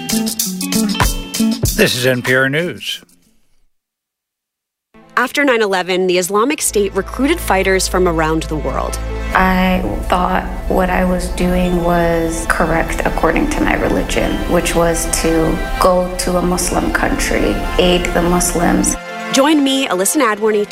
This is NPR News. After 9/11, the Islamic State recruited fighters from around the world. I thought what I was doing was correct according to my religion, which was to go to a Muslim country, aid the Muslims. Join me, Alyssa Nadworny,